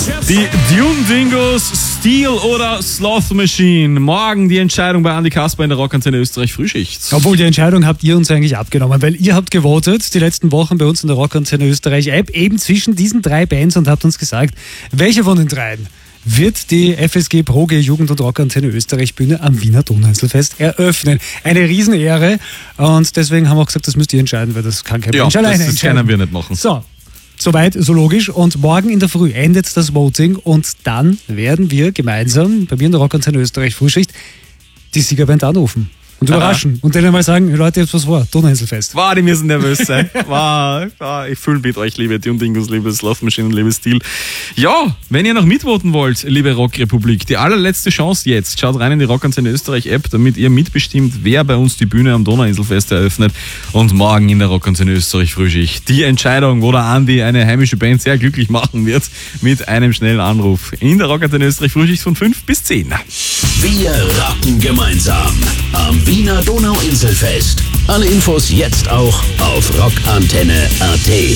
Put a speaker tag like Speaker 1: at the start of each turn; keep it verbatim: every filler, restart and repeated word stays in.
Speaker 1: Die Dune Dingos, Steel oder Sloth Machine. Morgen die Entscheidung bei Andi Kasper in der Rockantenne Österreich Frühschicht.
Speaker 2: Obwohl, die Entscheidung habt ihr uns eigentlich abgenommen, weil ihr habt gewotet die letzten Wochen bei uns in der Rockantenne Österreich App eben zwischen diesen drei Bands und habt uns gesagt, welche von den dreien wird die F S G Pro G Jugend- und Rockantenne Österreich Bühne am Wiener Donauinselfest eröffnen. Eine Riesenehre und deswegen haben wir auch gesagt, das müsst ihr entscheiden, weil das kann kein
Speaker 1: ja,
Speaker 2: Mensch alleine
Speaker 1: das, das
Speaker 2: entscheiden.
Speaker 1: Das können wir nicht machen.
Speaker 2: So. Soweit, so logisch. Und morgen in der Früh endet das Voting und dann werden wir gemeinsam bei mir in der Rockantenne Österreich Frühschicht die Siegerband anrufen und überraschen. Aha. Und denen mal sagen, Leute, jetzt was vor, Donauinselfest.
Speaker 1: Wow, die müssen nervös sein. Wow, wow, ich fühle mit euch, liebe Dune Dingos, liebe Sloth Machine und liebe Steel. Ja, wenn ihr noch mitvoten wollt, liebe Rockrepublik, die allerletzte Chance jetzt. Schaut rein in die Rockantenne Österreich App, damit ihr mitbestimmt, wer bei uns die Bühne am Donauinselfest eröffnet. Und morgen in der Rockantenne Österreich Frühschicht die Entscheidung, wo der Andi eine heimische Band sehr glücklich machen wird, mit einem schnellen Anruf. In der Rockantenne Österreich Frühschicht von fünf bis zehn.
Speaker 3: Wir rocken gemeinsam am Wiener Donauinselfest. Alle Infos jetzt auch auf rockantenne punkt at.